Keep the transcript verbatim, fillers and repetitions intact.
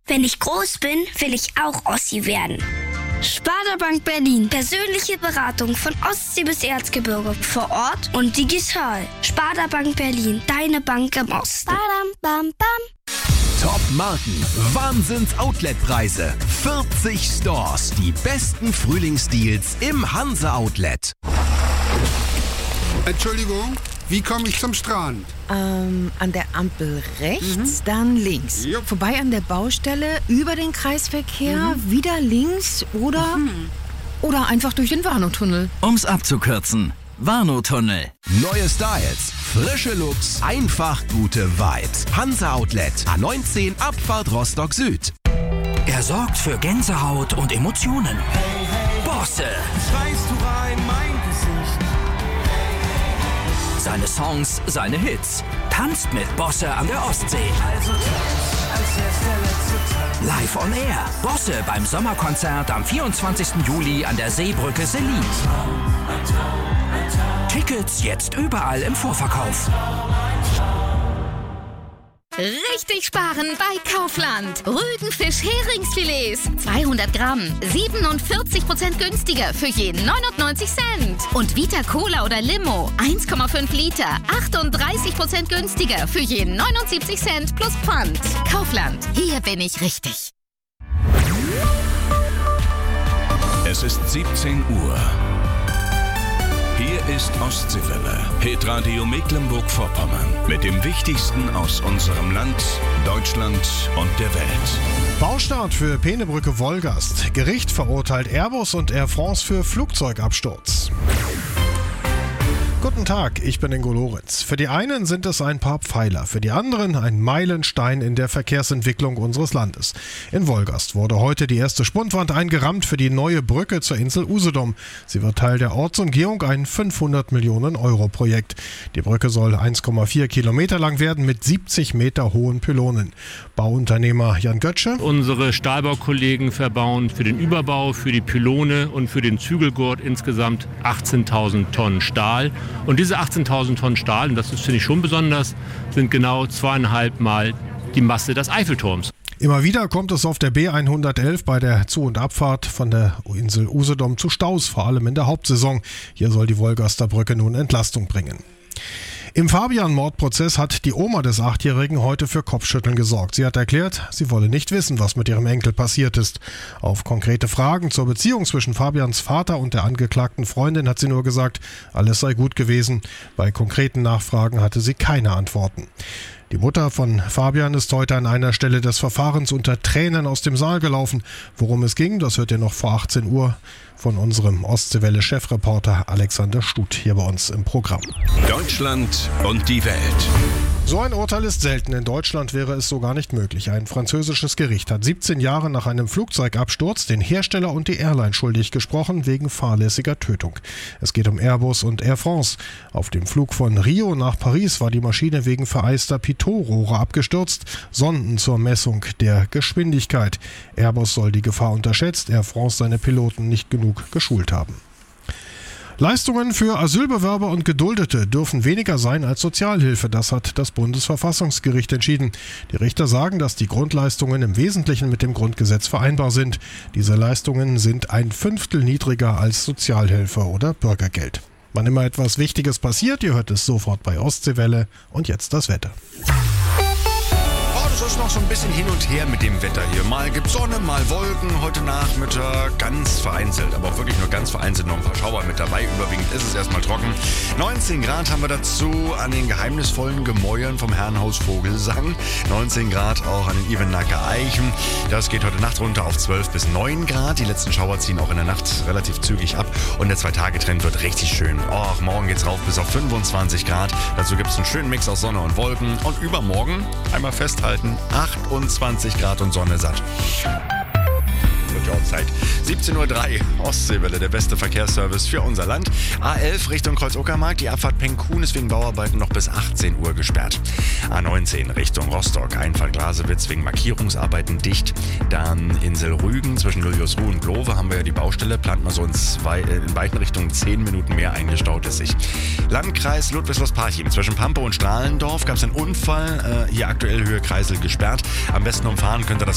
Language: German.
Wenn ich groß bin, will ich auch Ossi werden. Sparda Bank Berlin. Persönliche Beratung von Ostsee bis Erzgebirge. Vor Ort und digital. Sparda Bank Berlin. Deine Bank im Osten. Badam, bam, bam. Top-Marken, Wahnsinns-Outlet-Preise, vierzig Stores, die besten Frühlingsdeals im Hanse-Outlet. Entschuldigung, wie komme ich zum Strand? Ähm, an der Ampel rechts, mhm. dann links. Jupp. Vorbei an der Baustelle, über den Kreisverkehr, mhm. wieder links oder, mhm. oder einfach durch den Warnow-Tunnel. Um's abzukürzen, Warnow-Tunnel. Neue Styles, frische Looks, einfach gute Vibes. Hanse Outlet, A neunzehn, Abfahrt Rostock Süd. Er sorgt für Gänsehaut und Emotionen. Bosse. Schreist du rein, mein Gesicht. Seine Songs, seine Hits. Tanzt mit Bosse an der Ostsee. Also tanz, als wär's der letzte Tag. Live on Air. Bosse beim Sommerkonzert am vierundzwanzigsten Juli an der Seebrücke Selin. Tickets jetzt überall im Vorverkauf. Richtig sparen bei Kaufland. Rügenfisch Heringsfilets. zweihundert Gramm. siebenundvierzig Prozent günstiger für je neunundneunzig Cent. Und Vita Cola oder Limo. eins Komma fünf Liter. achtunddreißig Prozent günstiger für je neunundsiebzig Cent plus Pfand. Kaufland. Hier bin ich richtig. Es ist siebzehn Uhr. Hier ist Ostseewelle, Hitradio Mecklenburg-Vorpommern mit dem Wichtigsten aus unserem Land, Deutschland und der Welt. Baustart für Peenebrücke-Wolgast. Gericht verurteilt Airbus und Air France für Flugzeugabsturz. Guten Tag, ich bin Ingo Lorenz. Für die einen sind es ein paar Pfeiler, für die anderen ein Meilenstein in der Verkehrsentwicklung unseres Landes. In Wolgast wurde heute die erste Spundwand eingerammt für die neue Brücke zur Insel Usedom. Sie wird Teil der Ortsumgehung, ein fünfhundert Millionen Euro Projekt. Die Brücke soll eins Komma vier Kilometer lang werden mit siebzig Meter hohen Pylonen. Bauunternehmer Jan Götzsche. Unsere Stahlbaukollegen verbauen für den Überbau, für die Pylone und für den Zügelgurt insgesamt achtzehntausend Tonnen Stahl. Und diese achtzehntausend Tonnen Stahl, und das ist, finde ich, schon besonders, sind genau zweieinhalb Mal die Masse des Eiffelturms. Immer wieder kommt es auf der B hundertelf bei der Zu- und Abfahrt von der Insel Usedom zu Staus, vor allem in der Hauptsaison. Hier soll die Wolgaster Brücke nun Entlastung bringen. Im Fabian-Mordprozess hat die Oma des Achtjährigen heute für Kopfschütteln gesorgt. Sie hat erklärt, sie wolle nicht wissen, was mit ihrem Enkel passiert ist. Auf konkrete Fragen zur Beziehung zwischen Fabians Vater und der angeklagten Freundin hat sie nur gesagt, alles sei gut gewesen. Bei konkreten Nachfragen hatte sie keine Antworten. Die Mutter von Fabian ist heute an einer Stelle des Verfahrens unter Tränen aus dem Saal gelaufen. Worum es ging, das hört ihr noch vor achtzehn Uhr von unserem Ostseewelle-Chefreporter Alexander Stut hier bei uns im Programm. Deutschland und die Welt. So ein Urteil ist selten. In Deutschland wäre es so gar nicht möglich. Ein französisches Gericht hat siebzehn Jahre nach einem Flugzeugabsturz den Hersteller und die Airline schuldig gesprochen wegen fahrlässiger Tötung. Es geht um Airbus und Air France. Auf dem Flug von Rio nach Paris war die Maschine wegen vereister Pitot-Rohre abgestürzt, Sonden zur Messung der Geschwindigkeit. Airbus soll die Gefahr unterschätzt, Air France seine Piloten nicht genug geschult haben. Leistungen für Asylbewerber und Geduldete dürfen weniger sein als Sozialhilfe. Das hat das Bundesverfassungsgericht entschieden. Die Richter sagen, dass die Grundleistungen im Wesentlichen mit dem Grundgesetz vereinbar sind. Diese Leistungen sind ein Fünftel niedriger als Sozialhilfe oder Bürgergeld. Wann immer etwas Wichtiges passiert, ihr hört es sofort bei Ostseewelle. Und jetzt das Wetter. Es ist noch so ein bisschen hin und her mit dem Wetter hier. Mal gibt Sonne, mal Wolken. Heute Nachmittag ganz vereinzelt, aber auch wirklich nur ganz vereinzelt noch ein paar Schauer mit dabei. Überwiegend ist es erstmal trocken. neunzehn Grad haben wir dazu an den geheimnisvollen Gemäuern vom Herrenhaus Vogelsang. neunzehn Grad auch an den Ivenacker Eichen. Das geht heute Nacht runter auf zwölf bis neun Grad. Die letzten Schauer ziehen auch in der Nacht relativ zügig ab. Und der Zwei-Tage-Trend wird richtig schön. Och, morgen geht's rauf bis auf fünfundzwanzig Grad. Dazu gibt es einen schönen Mix aus Sonne und Wolken. Und übermorgen, einmal festhalten, achtundzwanzig Grad und Sonne satt. Wird ja auch Zeit. siebzehn Uhr drei, Ostseewelle, der beste Verkehrsservice für unser Land. A elf Richtung Kreuz-Uckermark, die Abfahrt Penkun ist wegen Bauarbeiten noch bis achtzehn Uhr gesperrt. A neunzehn Richtung Rostock, Einfall Glasewitz wegen Markierungsarbeiten dicht. Dann Insel Rügen zwischen Juliusruh und Glove haben wir ja die Baustelle, plant man so in, zwei, in beiden Richtungen zehn Minuten mehr, eingestaut es sich. Landkreis Ludwigslos-Parchim, zwischen Pampe und Strahlendorf gab es einen Unfall, äh, hier aktuell Höhe Kreisel gesperrt. Am besten umfahren könnt ihr das